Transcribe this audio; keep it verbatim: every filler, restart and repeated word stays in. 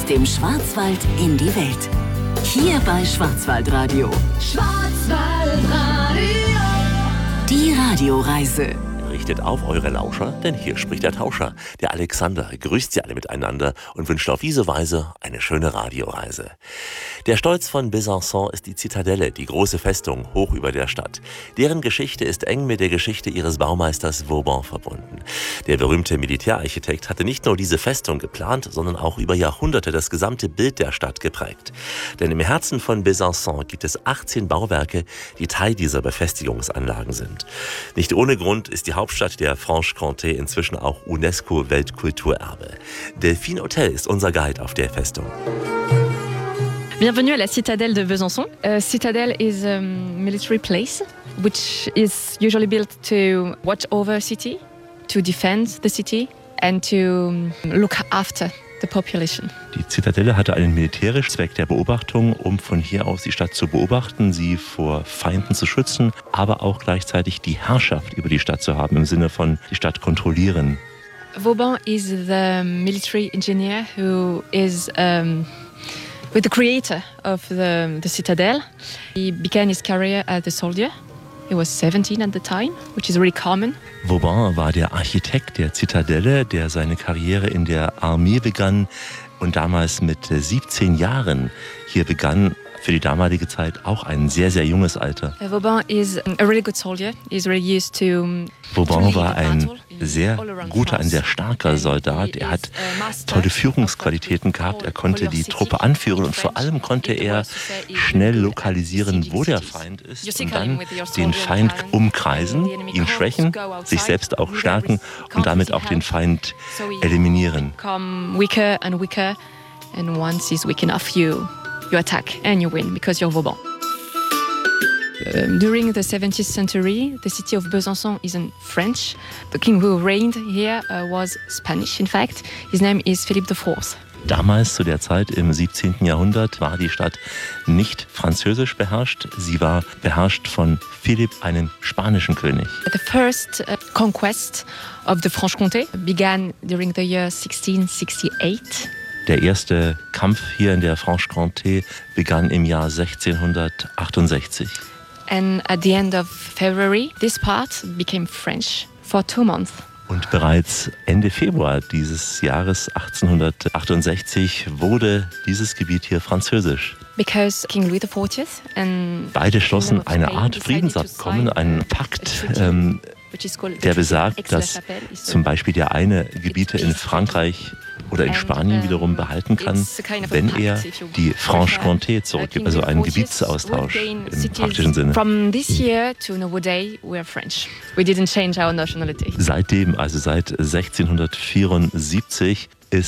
dem Schwarzwald in die Welt. Hier bei Schwarzwaldradio. Schwarzwaldradio. Die Radioreise. Richtet auf eure Lauscher, denn hier spricht der Tauscher. Der Alexander grüßt sie alle miteinander und wünscht auf diese Weise eine schöne Radioreise. Der Stolz von Besançon ist die Zitadelle, die große Festung hoch über der Stadt. Deren Geschichte ist eng mit der Geschichte ihres Baumeisters Vauban verbunden. Der berühmte Militärarchitekt hatte nicht nur diese Festung geplant, sondern auch über Jahrhunderte das gesamte Bild der Stadt geprägt. Denn im Herzen von Besançon gibt es achtzehn Bauwerke, die Teil dieser Befestigungsanlagen sind. Nicht ohne Grund ist die Hauptstadt der Franche-Comté inzwischen auch UNESCO-Weltkulturerbe. Delphine Hotel ist unser Guide auf der Festung. Bienvenue à la Citadelle de Besançon. A citadel is a military place which is usually built to watch over a city, to defend the city and to look after the population. Die Zitadelle hatte einen militärischen Zweck der Beobachtung, um von hier aus die Stadt zu beobachten, sie vor Feinden zu schützen, aber auch gleichzeitig die Herrschaft über die Stadt zu haben, im Sinne von die Stadt kontrollieren. Vauban is the military engineer who is um, with the creator of the, the citadel. He began his career as a soldier. He was seventeen at the time, which is really common. Vauban war der Architekt der Zitadelle, der seine Karriere in der Armee begann und damals mit siebzehn Jahren hier begann. Für die damalige Zeit auch ein sehr, sehr junges Alter. Vauban is a really good soldier. He's really used to. Vauban war ein sehr guter, ein sehr starker Soldat. Er hat tolle Führungsqualitäten gehabt. Er konnte die Truppe anführen und vor allem konnte er schnell lokalisieren, wo der Feind ist und dann den Feind umkreisen, ihn schwächen, sich selbst auch stärken und damit auch den Feind eliminieren. Weaker and weaker, and once he's weak enough, you. You attack and you win because you're Vauban. Um, during the seventeenth century, the city of Besançon isn't French. The king who reigned here uh, was Spanish, in fact. His name is Philippe the Fourth. Damals, zu der Zeit im siebzehnten Jahrhundert, war die Stadt nicht französisch beherrscht. Sie war beherrscht von Philipp, einem spanischen König. The first uh, conquest of the Franche-Comté began during the year sixteen sixty-eight. Der erste Kampf hier in der Franche-Comté begann im Jahr sechzehnhundertachtundsechzig. And at the end of February, this part became French for two months. Und bereits Ende Februar dieses Jahres achtzehnhundertachtundsechzig wurde dieses Gebiet hier französisch. Because King Louis the Fourteenth and Beide schlossen eine Art Friedensabkommen, einen Pakt, ähm, der besagt, dass zum Beispiel der eine Gebiete in Frankreich oder in Spanien wiederum behalten kann, wenn er die Franche-Comté zurückgibt, also einen Gebietsaustausch im praktischen Sinne. From this year to no day we are French. We didn't change our nationality. Seitdem, also seit sechzehnhundertvierundsiebzig,